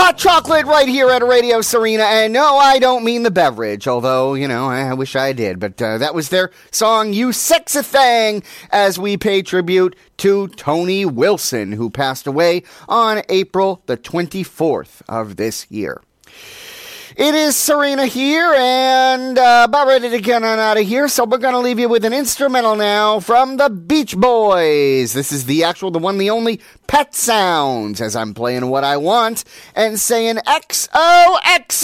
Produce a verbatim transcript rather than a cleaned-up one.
hot chocolate right here at Radio Serena. And no, I don't mean the beverage, although, you know, I wish I did. But uh, that was their song, You Sexy Thing, as we pay tribute to Tony Wilson, who passed away on April the twenty-fourth of this year. It is Serena here, and uh, about ready to get on out of here, so we're going to leave you with an instrumental now from the Beach Boys. This is the actual, the one, the only Pet Sounds, as I'm playing What I Want and saying X O X